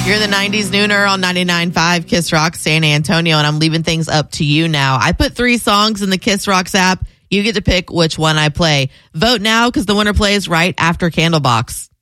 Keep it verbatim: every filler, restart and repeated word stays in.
You're the nineties Nooner on ninety-nine point five Kiss Rock San Antonio, and I'm leaving things up to you now. I put three songs in the Kiss Rocks app. You get to pick which one I play. Vote now because the winner plays right after Candlebox.